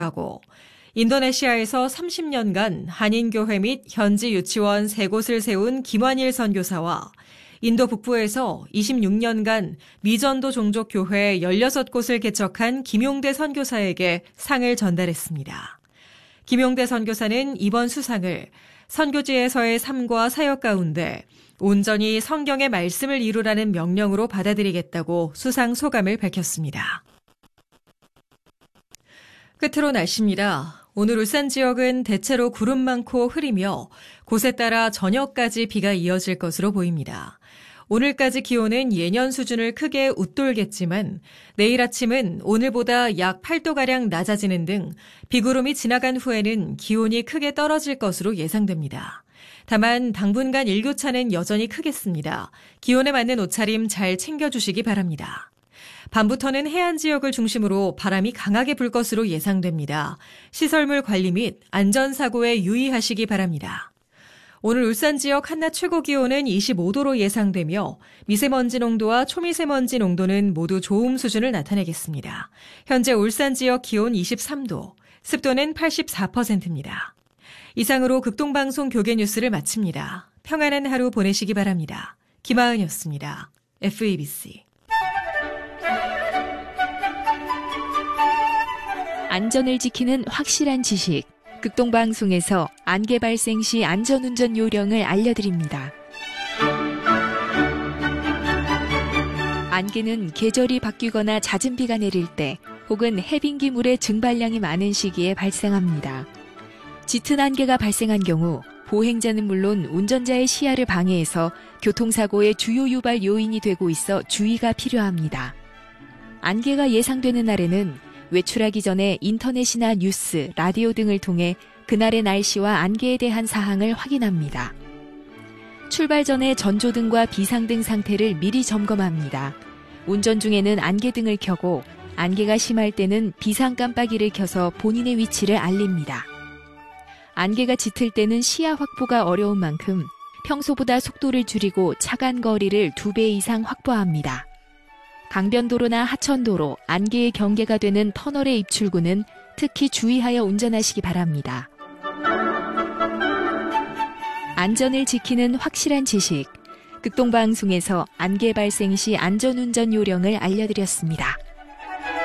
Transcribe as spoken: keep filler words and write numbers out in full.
하고 인도네시아에서 삼십 년간 한인교회 및 현지 유치원 세 곳을 세운 김환일 선교사와 인도 북부에서 이십육 년간 미전도 종족교회 열여섯 곳을 개척한 김용대 선교사에게 상을 전달했습니다. 김용대 선교사는 이번 수상을 선교지에서의 삶과 사역 가운데 온전히 성경의 말씀을 이루라는 명령으로 받아들이겠다고 수상 소감을 밝혔습니다. 끝으로 날씨입니다. 오늘 울산 지역은 대체로 구름 많고 흐리며 곳에 따라 저녁까지 비가 이어질 것으로 보입니다. 오늘까지 기온은 예년 수준을 크게 웃돌겠지만 내일 아침은 오늘보다 약 팔 도가량 낮아지는 등 비구름이 지나간 후에는 기온이 크게 떨어질 것으로 예상됩니다. 다만 당분간 일교차는 여전히 크겠습니다. 기온에 맞는 옷차림 잘 챙겨주시기 바랍니다. 밤부터는 해안 지역을 중심으로 바람이 강하게 불 것으로 예상됩니다. 시설물 관리 및 안전사고에 유의하시기 바랍니다. 오늘 울산 지역 한낮 최고 기온은 이십오 도로 예상되며 미세먼지 농도와 초미세먼지 농도는 모두 좋음 수준을 나타내겠습니다. 현재 울산 지역 기온 이십삼 도, 습도는 팔십사 퍼센트입니다. 이상으로 극동방송 교계 뉴스를 마칩니다. 평안한 하루 보내시기 바랍니다. 김하은이었습니다. 에프이비씨. 안전을 지키는 확실한 지식. 극동방송에서 안개 발생 시 안전운전 요령을 알려드립니다. 안개는 계절이 바뀌거나 잦은 비가 내릴 때 혹은 해빙기물의 증발량이 많은 시기에 발생합니다. 짙은 안개가 발생한 경우 보행자는 물론 운전자의 시야를 방해해서 교통사고의 주요 유발 요인이 되고 있어 주의가 필요합니다. 안개가 예상되는 날에는 외출하기 전에 인터넷이나 뉴스, 라디오 등을 통해 그날의 날씨와 안개에 대한 사항을 확인합니다. 출발 전에 전조등과 비상등 상태를 미리 점검합니다. 운전 중에는 안개등을 켜고 안개가 심할 때는 비상 깜빡이를 켜서 본인의 위치를 알립니다. 안개가 짙을 때는 시야 확보가 어려운 만큼 평소보다 속도를 줄이고 차간 거리를 두 배 이상 확보합니다. 강변도로나 하천도로, 안개의 경계가 되는 터널의 입출구는 특히 주의하여 운전하시기 바랍니다. 안전을 지키는 확실한 지식. 극동방송에서 안개 발생 시 안전운전 요령을 알려드렸습니다.